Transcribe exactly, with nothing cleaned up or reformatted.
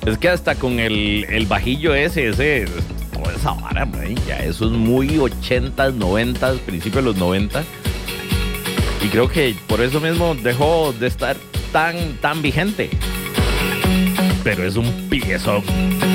Es que hasta con el, el bajillo ese, ese, toda esa vara, man, ya eso es muy ochentas, noventas, principios de los noventas. Y creo que por eso mismo dejó de estar tan, tan vigente. Pero es un piezón.